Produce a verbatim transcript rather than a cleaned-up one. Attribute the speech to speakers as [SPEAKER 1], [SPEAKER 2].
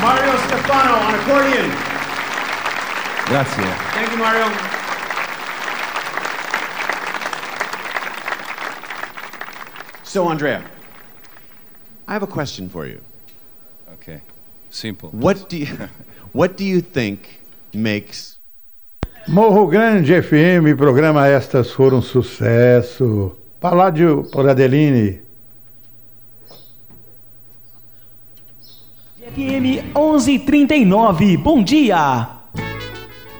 [SPEAKER 1] Mario Stefano on accordion.
[SPEAKER 2] Grazie.
[SPEAKER 1] Thank you, Mario. So, Andrea, I have a question for you.
[SPEAKER 2] Okay. Simple.
[SPEAKER 1] What do you, what do you think makes...
[SPEAKER 3] Morro Grande F M, programa Estas Foram Sucesso. Palladio Poradelini.
[SPEAKER 4] F M onze e trinta e nove, bom dia!